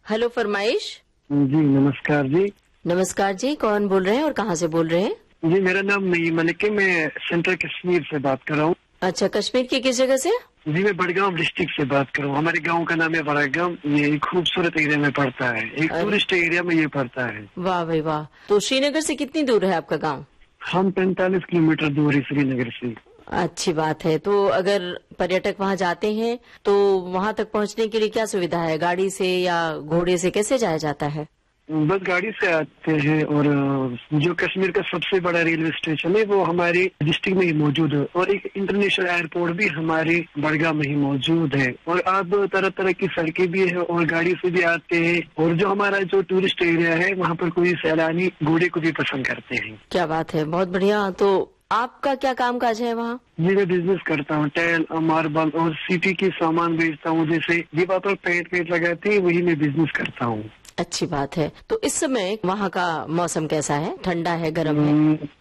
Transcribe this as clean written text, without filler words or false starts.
Hello फरमाइश। जी नमस्कार जी। नमस्कार जी, कौन बोल रहे हैं और कहाँ से बोल रहे हैं? जी मेरा नाम नईम मलिक है, मैं सेंट्रल कश्मीर से बात कर रहा हूँ। अच्छा, कश्मीर की किस जगह से? जी मैं बड़गांव डिस्ट्रिक्ट से बात कर रहा हूँ। हमारे गांव का नाम है बड़गांव। ये एक खूबसूरत एरिया में पड़ता है, एक अरे टूरिस्ट एरिया में ये पड़ता है। वाह भाई वाह। तो श्रीनगर से कितनी दूर है आपका गांव? हम 45 किलोमीटर दूर है श्रीनगर से। अच्छी बात है। तो अगर पर्यटक वहाँ जाते हैं तो वहाँ तक पहुँचने के लिए क्या सुविधा है? गाड़ी से या घोड़े से कैसे जाया जाता है? बस गाड़ी से आते हैं, और जो कश्मीर का सबसे बड़ा रेलवे स्टेशन है वो हमारे डिस्ट्रिक्ट में ही मौजूद है, और एक इंटरनेशनल एयरपोर्ट भी हमारे बड़गांव में ही मौजूद है। और अब तरह तरह की सड़कें भी है और गाड़ी से भी आते हैं। और जो हमारा जो टूरिस्ट एरिया है वहाँ पर कोई सैलानी घोड़े को भी पसंद करते हैं। क्या बात है, बहुत बढ़िया। तो आपका क्या काम काज है वहाँ? जी मैं बिजनेस करता हूँ, टाइल मार्बल और सिटी की सामान बेचता हूँ। जैसे दीवार पर पेंट लगाते हैं वही मैं बिजनेस करता हूँ। अच्छी बात है। तो इस समय वहाँ का मौसम कैसा है? ठंडा है, गर्म है?